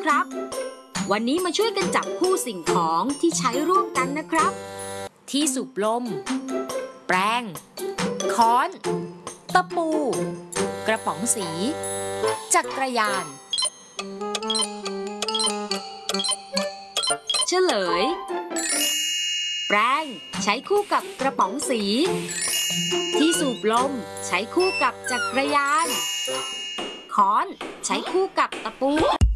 ครับ วันนี้มาช่วยกันจับคู่สิ่งของที่ใช้ร่วมกันนะครับที่สูบลมแปรงค้อนตะปูกระป๋องสีจักรยานเฉลยแปรงใช้คู่กับกระป๋องสีที่สูบลมใช้คู่กับจักรยานค้อนใช้คู่กับตะปู